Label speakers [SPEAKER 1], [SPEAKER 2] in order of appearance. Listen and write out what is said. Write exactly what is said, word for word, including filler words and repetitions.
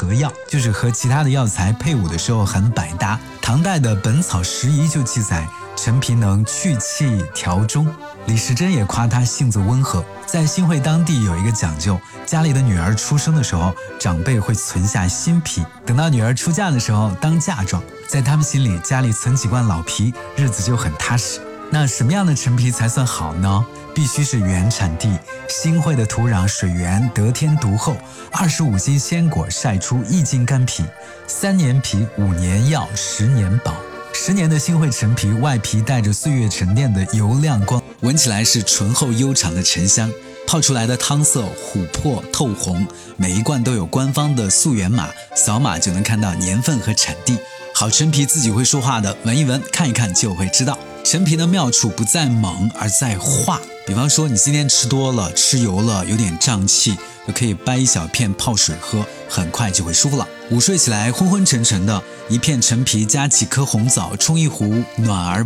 [SPEAKER 1] 合药，就是和其他的药材配伍的时候很百搭。唐代的《本草拾遗》就记载陈皮能去气调中。李时珍也夸他性子温和。在新会当地有一个讲究，家里的女儿出生的时候，长辈会存下新皮，等到女儿出嫁的时候当嫁妆。在他们心里，家里存几罐老皮，日子就很踏实。那什么样的陈皮才算好呢？必须是原产地，新会的土壤水源得天独厚，二十五斤鲜果晒出一斤干皮，三年皮，五年药，十年保。十年的新会陈皮，外皮带着岁月沉淀的油亮光，闻起来是醇厚悠长的沉香，泡出来的汤色琥珀透红，每一罐都有官方的溯源码，扫码就能看到年份和产地。好陈皮自己会说话的，闻一闻看一看就会知道。陈皮的妙处不在猛，而在化。比方说你今天吃多了，吃油了，有点胀气，就可以掰一小片泡水喝，很快就会舒服了。午睡起来昏昏沉沉的，一片陈皮加几颗红枣，冲一壶暖而